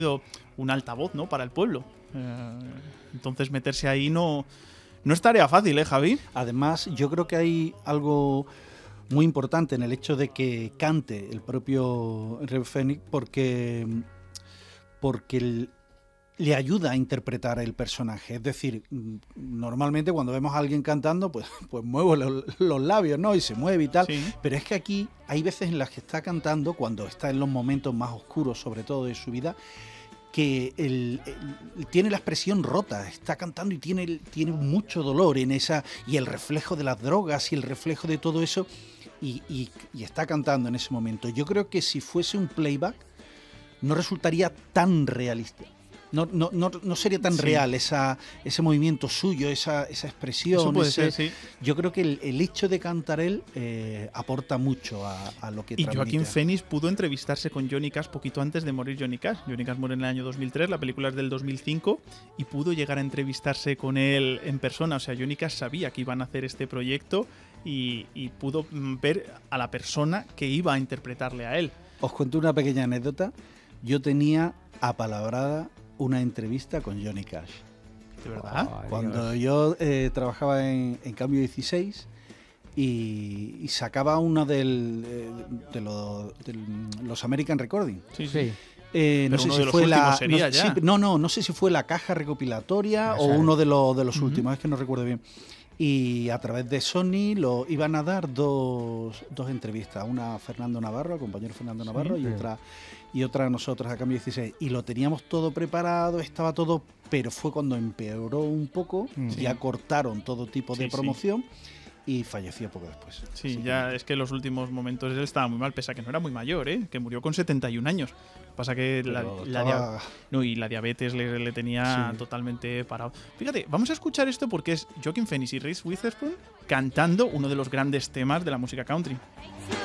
un altavoz, ¿no?, para el pueblo. Entonces meterse ahí no es tarea fácil, ¿eh, Javi? Además, yo creo que hay algo muy importante en el hecho de que cante el propio River Phoenix, porque le ayuda a interpretar el personaje. Es decir, normalmente cuando vemos a alguien cantando, pues muevo los labios, ¿no? Y se mueve y tal. Sí. Pero es que aquí hay veces en las que está cantando, cuando está en los momentos más oscuros, sobre todo de su vida, que tiene la expresión rota, está cantando y tiene mucho dolor en esa, y el reflejo de las drogas y el reflejo de todo eso, y está cantando en ese momento. Yo creo que si fuese un playback no resultaría tan realista. No sería tan real ese movimiento suyo, esa expresión. Eso puede ser, sí. Yo creo que el hecho de cantar él aporta mucho a lo que transmite. Y Joaquín Phoenix pudo entrevistarse con Johnny Cash poquito antes de morir Johnny Cash. Johnny Cash muere en el año 2003, la película es del 2005, y pudo llegar a entrevistarse con él en persona. O sea, Johnny Cash sabía que iban a hacer este proyecto y pudo ver a la persona que iba a interpretarle a él. Os cuento una pequeña anécdota. Yo tenía apalabrada una entrevista con Johnny Cash. ¿De verdad? Cuando yo trabajaba en Cambio 16 y sacaba uno de los American Recording. Sí. No sé si fue no sé si fue la caja recopilatoria o uno de los últimos, es que no recuerdo bien. Y a través de Sony lo iban a dar dos entrevistas, una a Fernando Navarro, al compañero Fernando Navarro, y otra a nosotros, a Cambio 16. Y lo teníamos todo preparado, estaba todo, pero fue cuando empeoró un poco, ya cortaron todo tipo de promoción y falleció poco después. Sí, ya es que en los últimos momentos él estaba muy mal, pese a que no era muy mayor, que murió con 71 años. Pasa que la diabetes le tenía totalmente parado. Fíjate, vamos a escuchar esto porque es Joaquin Phoenix y Reese Witherspoon cantando uno de los grandes temas de la música country.